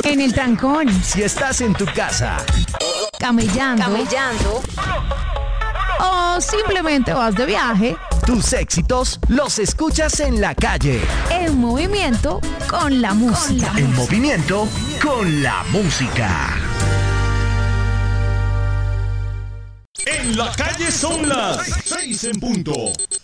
En el trancón. Si estás en tu casa. Camellando. O simplemente vas de viaje. Tus éxitos los escuchas en la calle. En movimiento con la música. En movimiento con la música. En la calle son las 6 en punto.